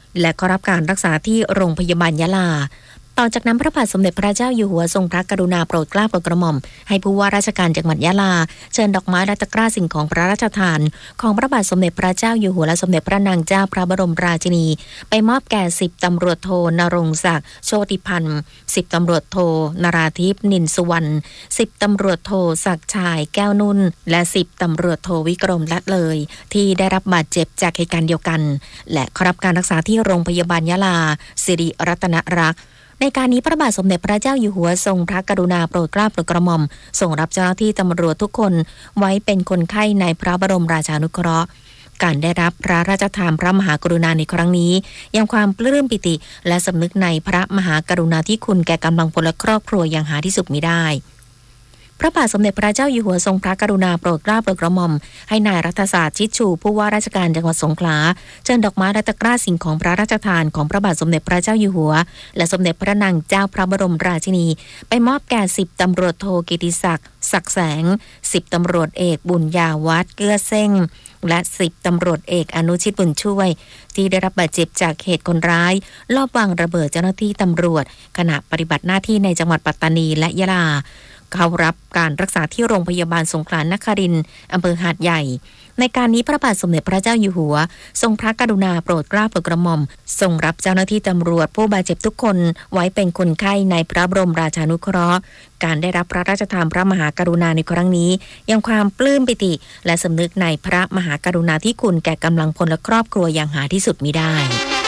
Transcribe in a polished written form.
และเข้ารับการรักษาที่โรงพยาบาลยะลาต่อจากนั้นพระบาทสมเด็จพระเจ้าอยู่หัวทรงพระกรุณาโปรดเกล้าโปรดกระหม่อมให้ผู้ว่าราชการจังหวัดยะลาเชิญดอกไม้และตะกร้าสิ่งของพระราชทานของพระบาทสมเด็จพระเจ้าอยู่หัวและสมเด็จพระนางเจ้าพระบรมราชินีไปมอบแก่10ตำรวจโทนรงค์ศักดิ์โชติพันธ์10ตำรวจโทนราธิปนินสุวรรณ10ตำรวจโทศักดิ์ชายแก้วนุ่นและ10ตำรวจโทวิกรมละเลยที่ได้รับบาดเจ็บจากเหตุการณ์เดียวกันและเข้ารับการรักษาที่โรงพยาบาลยะลาสิริรัตนรักษ์ในการนี้พระบาทสมเด็จพระเจ้าอยู่หัวทรงพระกรุณาโปรดเกล้าโปรดกระหม่อมทรงรับเจ้าหน้าที่ตำรวจทุกคนไว้เป็นคนไข้ในพระบรมราชานุเคราะห์การได้รับพระราชทานพระมหากรุณาในครั้งนี้ยังความปลื้มปิติและสำนึกในพระมหากรุณาธิคุณแก่กำลังพลและครอบครัวอย่างหาที่สุดมิได้พระบาทสมเด็จพระเจ้าอยู่หัวทรงพระกรุณาโปรดเกล้าโปรดกระหม่อมให้นายรัฐศาสตร์ชิดชูผู้ว่าราชการจังหวัดสงขลาเชิญดอกไม้และตะกร้าสิ่งของพระราชทานของพระบาทสมเด็จพระเจ้าอยู่หัวและสมเด็จพระนางเจ้าพระบรมราชินีไปมอบแก่10ตำรวจโทกิติศักดิ์ศักดิ์แสง10ตำรวจเอกบุญญาวัฒน์เกื้อเส้งและ10ตำรวจเอกอนุชิตบุญช่วยที่ได้รับบาดเจ็บจากเหตุคนร้ายลอบวางระเบิดเจ้าหน้าที่ตำรวจขณะปฏิบัติหน้าที่ในจังหวัดปัตตานีและยะลาเข้ารับการรักษาที่โรงพยาบาลสงขลานครินทร์อำเภอหาดใหญ่ในการนี้พระบาทสมเด็จพระเจ้าอยู่หัวทรงพระกรุณาโปรดเกล้าโปรดกระหม่อมทรงรับเจ้าหน้าที่ตำรวจผู้บาดเจ็บทุกคนไว้เป็นคนไข้ในพระบรมราชานุเคราะห์การได้รับพระราชทานพระมหากรุณาในครั้งนี้ยังความปลื้มปิติและสำนึกในพระมหากรุณาธิคุณแก่กำลังพลและครอบครัวอย่างหาที่สุดมิได้